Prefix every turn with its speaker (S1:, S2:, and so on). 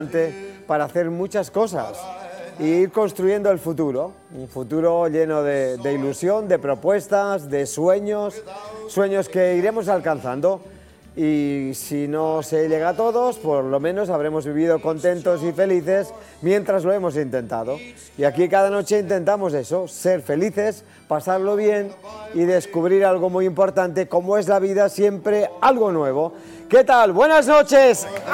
S1: para hacer muchas cosas e ir construyendo el futuro, un futuro lleno de ilusión, de propuestas, de sueños que iremos alcanzando. Y si no se llega a todos, por lo menos habremos vivido contentos y felices mientras lo hemos intentado. Y aquí cada noche intentamos eso, ser felices, pasarlo bien y descubrir algo muy importante, como es la vida, siempre algo nuevo. ¿Qué tal? Buenas noches.